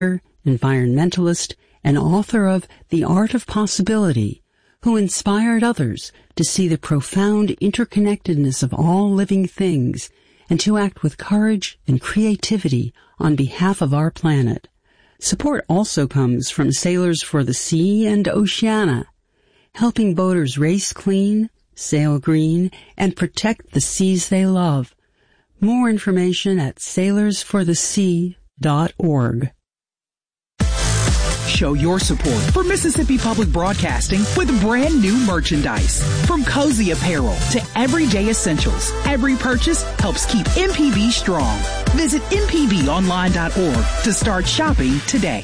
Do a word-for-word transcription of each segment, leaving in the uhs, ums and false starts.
environmentalist, and author of The Art of Possibility, who inspired others to see the profound interconnectedness of all living things and to act with courage and creativity on behalf of our planet. Support also comes from Sailors for the Sea and Oceana, helping boaters race clean, sail green, and protect the seas they love. More information at sailors for the sea dot org. Show your support for Mississippi Public Broadcasting with brand new merchandise. From cozy apparel to everyday essentials, every purchase helps keep M P B strong. Visit M P B online dot org to start shopping today.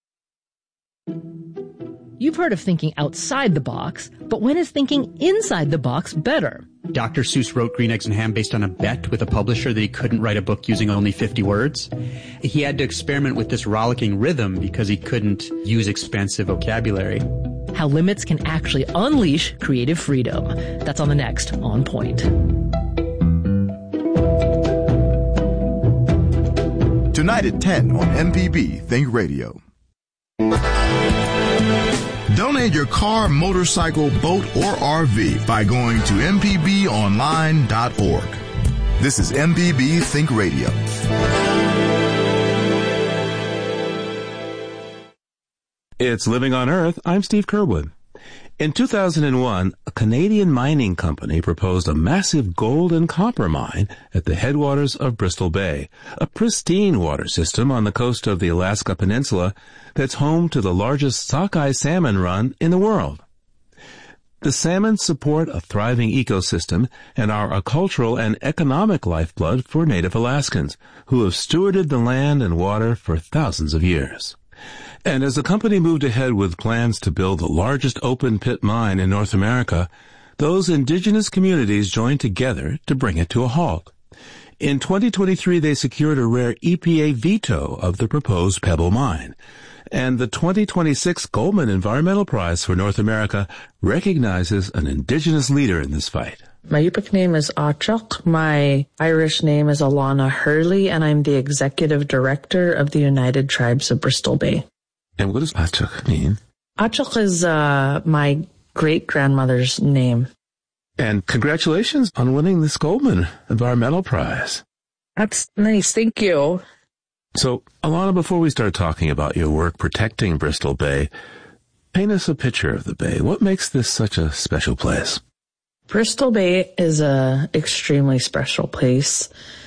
You've heard of thinking outside the box, but when is thinking inside the box better? Doctor Seuss wrote Green Eggs and Ham based on a bet with a publisher that he couldn't write a book using only fifty words. He had to experiment with this rollicking rhythm because he couldn't use expansive vocabulary. How limits can actually unleash creative freedom. That's on the next On Point. Tonight at ten on M P B Think Radio. Donate your car, motorcycle, boat, or R V by going to M P B online dot org. This is M P B Think Radio. It's Living on Earth. I'm Steve Curwood. In two thousand one, a Canadian mining company proposed a massive gold and copper mine at the headwaters of Bristol Bay, a pristine water system on the coast of the Alaska Peninsula that's home to the largest sockeye salmon run in the world. The salmon support a thriving ecosystem and are a cultural and economic lifeblood for Native Alaskans, who have stewarded the land and water for thousands of years. And as the company moved ahead with plans to build the largest open-pit mine in North America, those indigenous communities joined together to bring it to a halt. In twenty twenty-three, they secured a rare E P A veto of the proposed Pebble Mine. And the twenty twenty-six Goldman Environmental Prize for North America recognizes an indigenous leader in this fight. My Yupik name is Achok. My Irish name is Alana Hurley, and I'm the Executive Director of the United Tribes of Bristol Bay. And what does Achok mean? Achok is uh, my great-grandmother's name. And congratulations on winning this Goldman Environmental Prize. That's nice. Thank you. So, Alana, before we start talking about your work protecting Bristol Bay, paint us a picture of the Bay. What makes this such a special place? Bristol Bay is a extremely special place.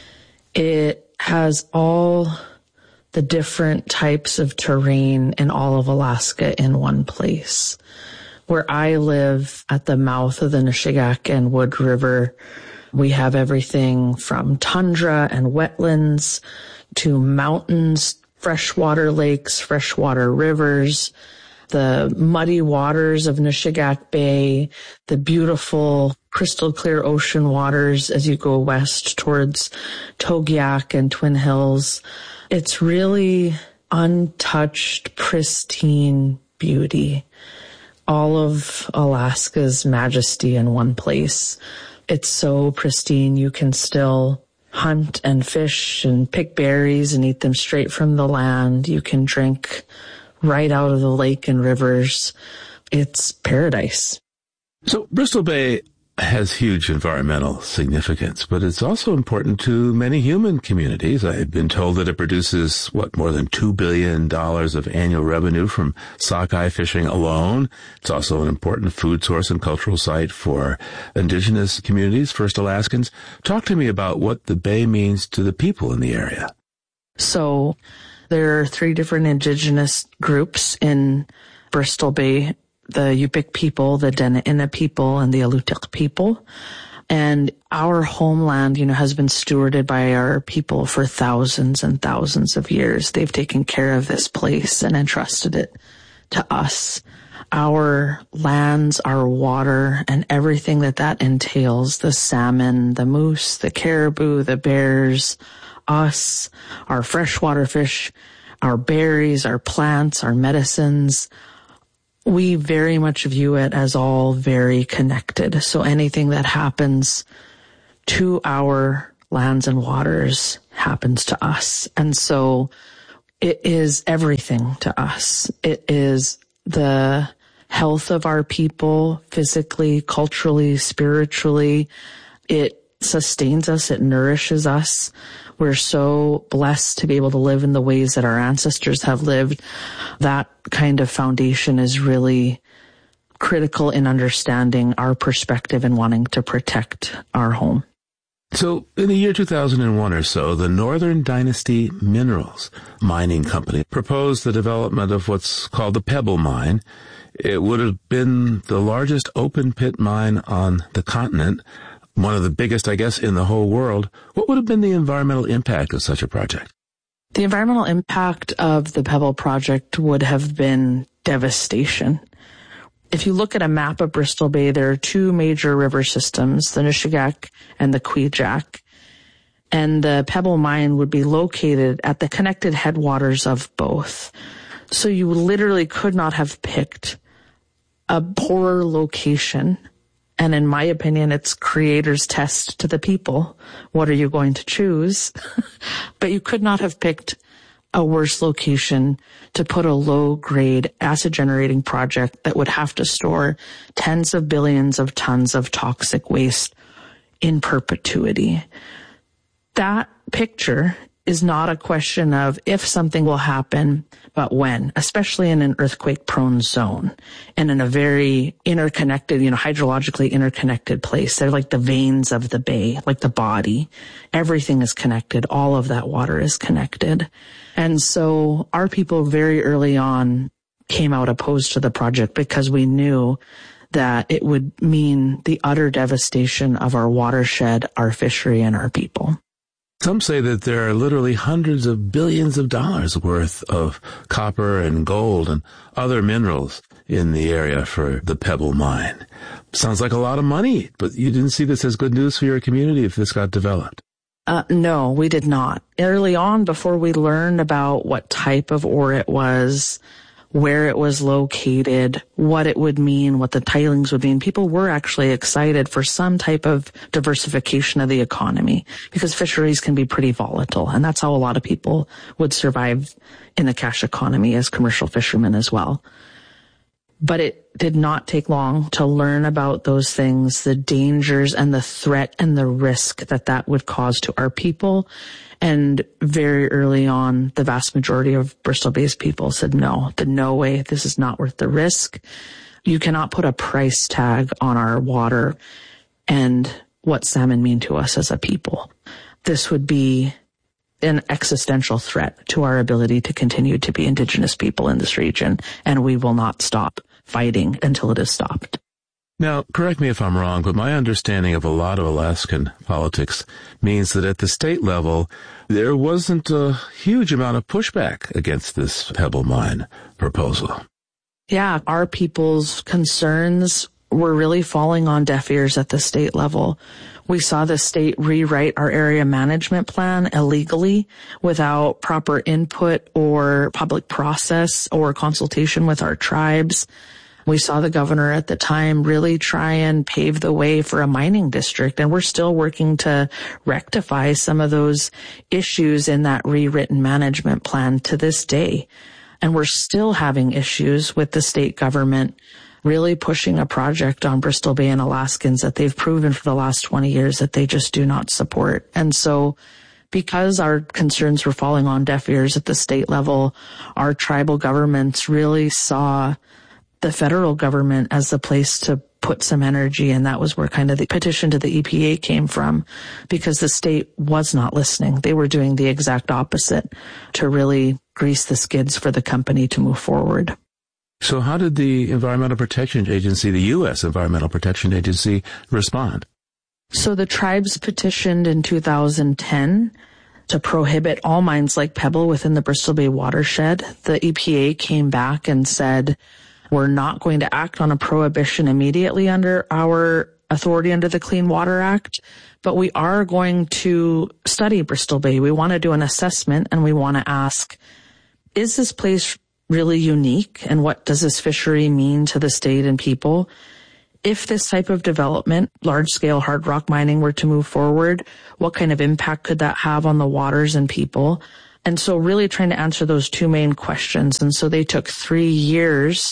It has all the different types of terrain in all of Alaska in one place. Where I live at the mouth of the Nishigak and Wood River, we have everything from tundra and wetlands to mountains, freshwater lakes, freshwater rivers, the muddy waters of Nishigak Bay, the beautiful crystal clear ocean waters as you go west towards Togiak and Twin Hills. It's really untouched, pristine beauty. All of Alaska's majesty in one place. It's so pristine you can still hunt and fish and pick berries and eat them straight from the land. You can drink right out of the lake and rivers. It's paradise. So Bristol Bay has huge environmental significance, but it's also important to many human communities. I've been told that it produces, what, more than two billion dollars of annual revenue from sockeye fishing alone. It's also an important food source and cultural site for indigenous communities, First Alaskans. Talk to me about what the Bay means to the people in the area. So there are three different indigenous groups in Bristol Bay: the Yupik people, the Dena'ina people, and the Alutiiq people. And our homeland, you know, has been stewarded by our people for thousands and thousands of years. They've taken care of this place and entrusted it to us. Our lands, our water, and everything that that entails, the salmon, the moose, the caribou, the bears, us, our freshwater fish, our berries, our plants, our medicines, we very much view it as all very connected. So anything that happens to our lands and waters happens to us. And so It is everything to us. It is the health of our people, physically, culturally, spiritually. It sustains us. It nourishes us. We're so blessed to be able to live in the ways that our ancestors have lived. That kind of foundation is really critical in understanding our perspective and wanting to protect our home. So, in the year two thousand one or so, the Northern Dynasty Minerals Mining Company proposed the development of what's called the Pebble Mine. It would have been the largest open-pit mine on the continent, one of the biggest, I guess, in the whole world. What would have been the environmental impact of such a project? The environmental impact of the Pebble project would have been devastation. If you look at a map of Bristol Bay, there are two major river systems, the Nushagak and the Kvichak. And the Pebble mine would be located at the connected headwaters of both. So you literally could not have picked a poorer location. And in my opinion, it's creator's test to the people. What are you going to choose? But you could not have picked a worse location to put a low-grade acid-generating project that would have to store tens of billions of tons of toxic waste in perpetuity. That picture is not a question of if something will happen, but when, especially in an earthquake-prone zone and in a very interconnected, you know, hydrologically interconnected place. They're like the veins of the bay, like the body. Everything is connected. All of that water is connected. And so our people very early on came out opposed to the project because we knew that it would mean the utter devastation of our watershed, our fishery, and our people. Some say that there are literally hundreds of billions of dollars worth of copper and gold and other minerals in the area for the Pebble mine. Sounds like a lot of money, but you didn't see this as good news for your community if this got developed. Uh, no, we did not. Early on, before we learned about what type of ore it was, where it was located, what it would mean, what the tilings would mean, people were actually excited for some type of diversification of the economy because fisheries can be pretty volatile. And that's how a lot of people would survive in the cash economy as commercial fishermen as well. But it did not take long to learn about those things, the dangers and the threat and the risk that that would cause to our people. And very early on, the vast majority of Bristol Bay's people said, no, the no way, this is not worth the risk. You cannot put a price tag on our water and what salmon mean to us as a people. This would be an existential threat to our ability to continue to be Indigenous people in this region, and we will not stop fighting until it is stopped. Now, correct me if I'm wrong, but my understanding of a lot of Alaskan politics means that at the state level, there wasn't a huge amount of pushback against this Pebble mine proposal. Yeah, our people's concerns were really falling on deaf ears at the state level. We saw the state rewrite our area management plan illegally without proper input or public process or consultation with our tribes. We saw the governor at the time really try and pave the way for a mining district, and we're still working to rectify some of those issues in that rewritten management plan to this day. And we're still having issues with the state government really pushing a project on Bristol Bay and Alaskans that they've proven for the last twenty years that they just do not support. And so because our concerns were falling on deaf ears at the state level, our tribal governments really saw the federal government as the place to put some energy, and that was where kind of the petition to the E P A came from, because the state was not listening. They were doing the exact opposite to really grease the skids for the company to move forward. So how did the Environmental Protection Agency, the U S Environmental Protection Agency, respond? So the tribes petitioned in two thousand ten to prohibit all mines like Pebble within the Bristol Bay watershed. The E P A came back and said, we're not going to act on a prohibition immediately under our authority under the Clean Water Act, but we are going to study Bristol Bay. We want to do an assessment, and we want to ask, is this place really unique, and what does this fishery mean to the state and people? If this type of development, large-scale hard rock mining, were to move forward, what kind of impact could that have on the waters and people? And so really trying to answer those two main questions. And so they took three years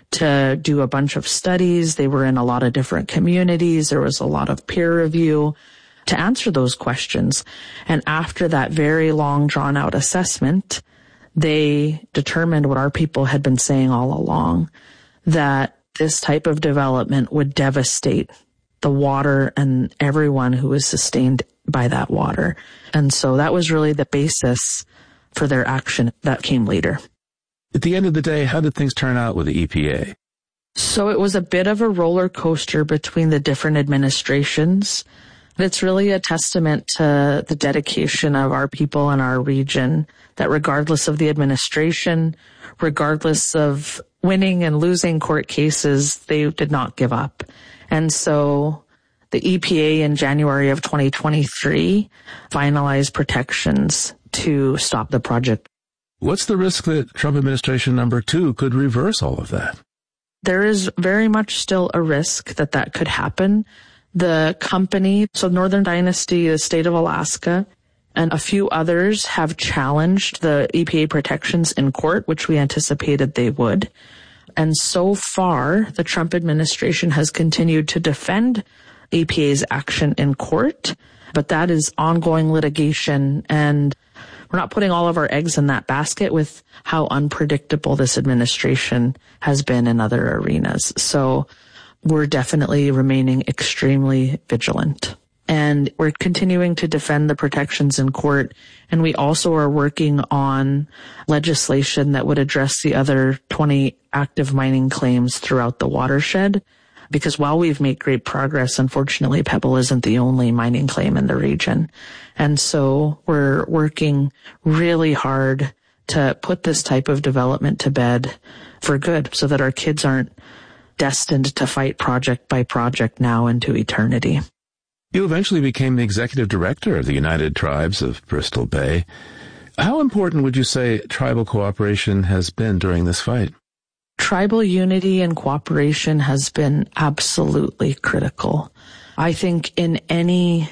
to do a bunch of studies. They were in a lot of different communities. There was a lot of peer review to answer those questions. And after that very long, drawn out assessment, they determined what our people had been saying all along, that this type of development would devastate the water and everyone who was sustained by that water. And so that was really the basis for their action that came later. At the end of the day, how did things turn out with the E P A? So it was a bit of a roller coaster between the different administrations. It's really a testament to the dedication of our people in our region, that regardless of the administration, regardless of winning and losing court cases, they did not give up. And so the E P A in January of twenty twenty-three finalized protections to stop the project. What's the risk that Trump administration number two could reverse all of that? There is very much still a risk that that could happen. The company, so Northern Dynasty, the state of Alaska, and a few others have challenged the E P A protections in court, which we anticipated they would. And so far, the Trump administration has continued to defend E P A's action in court, but that is ongoing litigation, and we're not putting all of our eggs in that basket with how unpredictable this administration has been in other arenas. So we're definitely remaining extremely vigilant. And we're continuing to defend the protections in court. And we also are working on legislation that would address the other twenty active mining claims throughout the watershed. Because while we've made great progress, unfortunately, Pebble isn't the only mining claim in the region. And so we're working really hard to put this type of development to bed for good, so that our kids aren't destined to fight project by project now into eternity. You eventually became the executive director of the United Tribes of Bristol Bay. How important would you say tribal cooperation has been during this fight? Tribal unity and cooperation has been absolutely critical. I think in any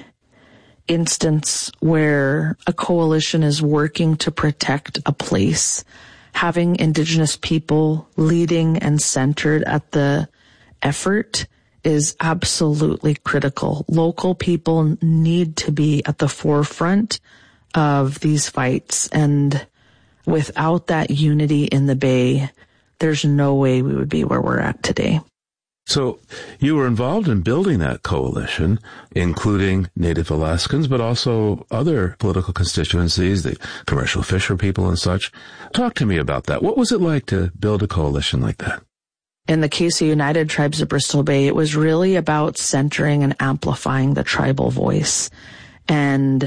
instance where a coalition is working to protect a place, having Indigenous people leading and centered at the effort is absolutely critical. Local people need to be at the forefront of these fights, and without that unity in the Bay, there's no way we would be where we're at today. So you were involved in building that coalition, including Native Alaskans, but also other political constituencies, the commercial fisher people and such. Talk to me about that. What was it like to build a coalition like that? In the case of United Tribes of Bristol Bay, it was really about centering and amplifying the tribal voice and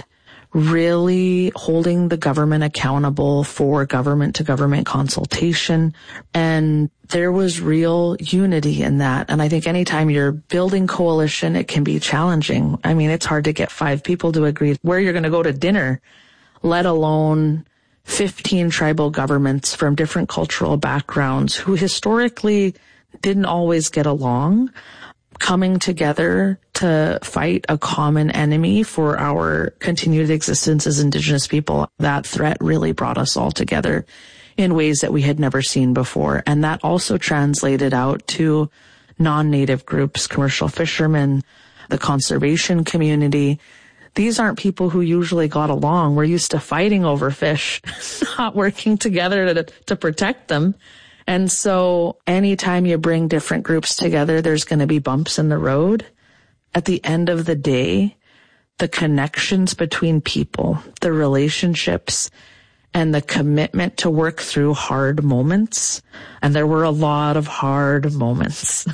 really holding the government accountable for government-to-government consultation. And there was real unity in that. And I think anytime you're building coalition, it can be challenging. I mean, it's hard to get five people to agree where you're going to go to dinner, let alone fifteen tribal governments from different cultural backgrounds who historically didn't always get along, coming together to fight a common enemy for our continued existence as Indigenous people. That threat really brought us all together in ways that we had never seen before. And that also translated out to non-Native groups, commercial fishermen, the conservation community. These aren't people who usually got along. We're used to fighting over fish, not working together to, to protect them. And so anytime you bring different groups together, there's going to be bumps in the road. At the end of the day, the connections between people, the relationships, and the commitment to work through hard moments. And there were a lot of hard moments.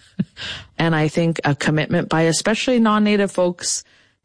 And I think a commitment by especially non-Native folks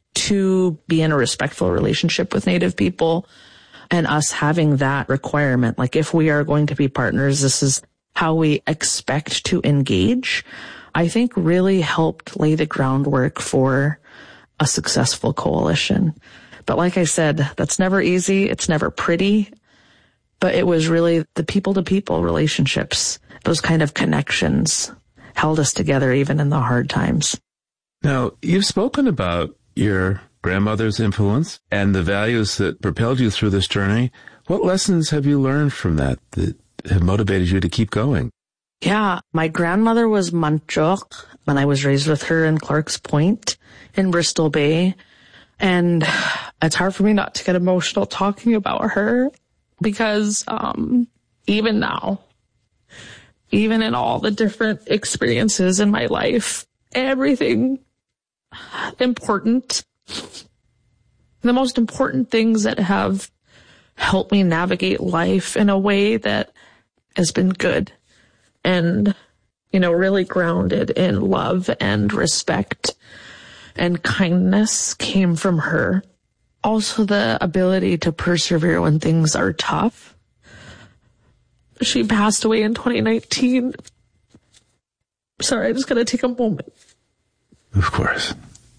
to be in a respectful relationship with Native people, and us having that requirement, like if we are going to be partners, this is how we expect to engage, I think really helped lay the groundwork for a successful coalition. But like I said, that's never easy. It's never pretty. But it was really the people-to-people relationships, those kind of connections held us together even in the hard times. Now, you've spoken about your grandmother's influence and the values that propelled you through this journey. What lessons have you learned from that that have motivated you to keep going? Yeah, my grandmother was Manchok, and I was raised with her in Clark's Point in Bristol Bay. And it's hard for me not to get emotional talking about her because um, even now, even in all the different experiences in my life, everything important, the most important things that have helped me navigate life in a way that has been good and, you know, really grounded in love and respect and kindness came from her. Also, the ability to persevere when things are tough. She passed away in twenty nineteen. Sorry, I'm just going to take a moment. Of course.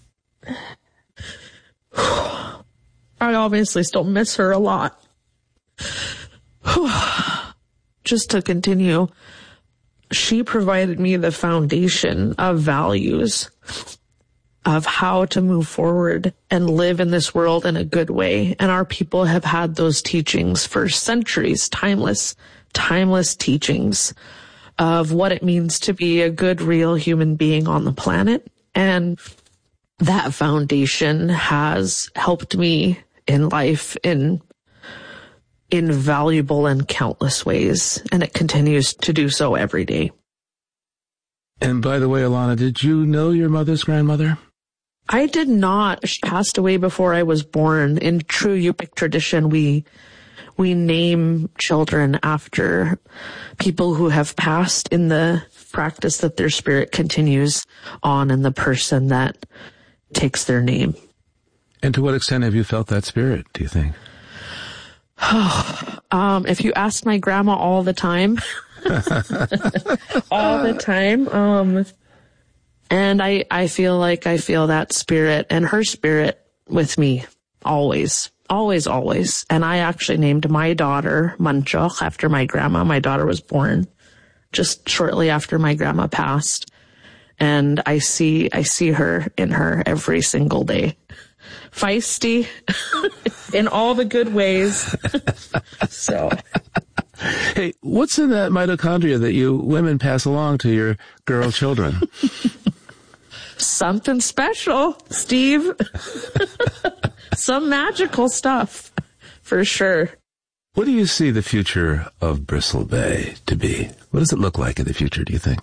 I obviously still miss her a lot. Just to continue, she provided me the foundation of values, of how to move forward and live in this world in a good way. And our people have had those teachings for centuries, timeless, timeless teachings of what it means to be a good, real human being on the planet. And that foundation has helped me in life in invaluable and countless ways. And it continues to do so every day. And by the way, Alana, did you know your mother's grandmother? I did not. She passed away before I was born. In true Yupik tradition, we we name children after people who have passed in the practice that their spirit continues on in the person that takes their name. And to what extent have you felt that spirit, do you think? um, if you asked my grandma all the time, all the time, um, and I, I feel like I feel that spirit and her spirit with me always, always, always. And I actually named my daughter Manchok after my grandma. My daughter was born just shortly after my grandma passed. And I see, I see her in her every single day. Feisty in all the good ways. So. Hey, what's in that mitochondria that you women pass along to your girl children? Something special, Steve. Some magical stuff, for sure. What do you see the future of Bristol Bay to be? What does it look like in the future, do you think?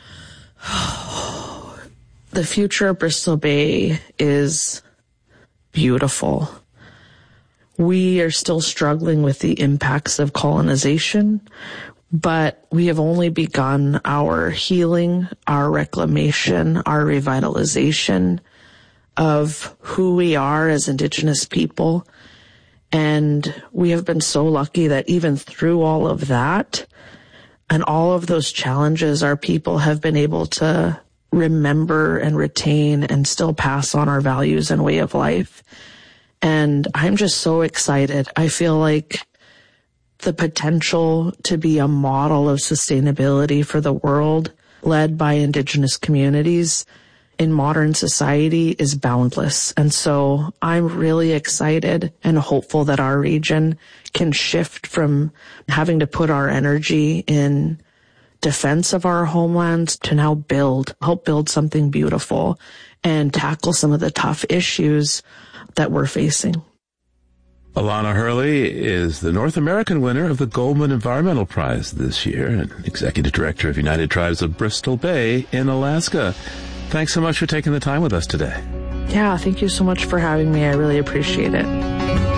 The future of Bristol Bay is beautiful. We are still struggling with the impacts of colonization, but we have only begun our healing, our reclamation, our revitalization of who we are as Indigenous people. And we have been so lucky that even through all of that and all of those challenges, our people have been able to remember and retain and still pass on our values and way of life. And I'm just so excited. I feel like the potential to be a model of sustainability for the world led by Indigenous communities in modern society is boundless. And so I'm really excited and hopeful that our region can shift from having to put our energy in defense of our homelands to now build, help build something beautiful and tackle some of the tough issues that we're facing. Alana Hurley is the North American winner of the Goldman Environmental Prize this year and Executive Director of United Tribes of Bristol Bay in Alaska. Thanks so much for taking the time with us today. Yeah, thank you so much for having me. I really appreciate it.